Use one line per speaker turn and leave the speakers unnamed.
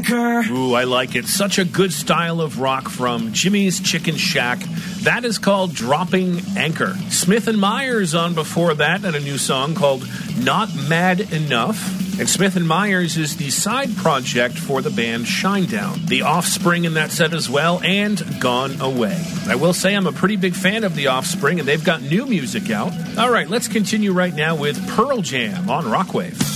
Anchor.
Ooh, I like it. Such a good style of rock from Jimmy's Chicken Shack. That is called Dropping Anchor. Smith & Myers on before that, and a new song called Not Mad Enough. And Smith & Myers is the side project for the band Shinedown. The Offspring in that set as well, and Gone Away. I will say I'm a pretty big fan of The Offspring, and they've got new music out. All right, let's continue right now with Pearl Jam on Rockwave.